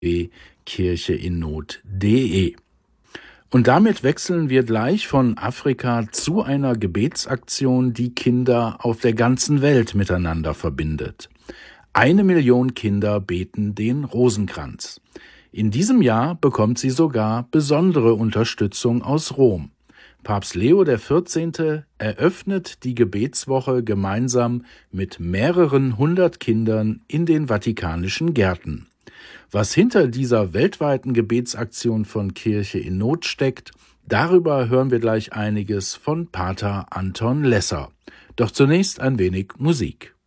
kircheinnot.de. Und damit wechseln wir gleich von Afrika zu einer Gebetsaktion, die Kinder auf der ganzen Welt miteinander verbindet. 1 Million Kinder beten den Rosenkranz. In diesem Jahr bekommt sie sogar besondere Unterstützung aus Rom. Papst Leo XIV. Eröffnet die Gebetswoche gemeinsam mit mehreren 100 Kindern in den vatikanischen Gärten. Was hinter dieser weltweiten Gebetsaktion von Kirche in Not steckt, darüber hören wir gleich einiges von Pater Anton Lesser. Doch zunächst ein wenig Musik.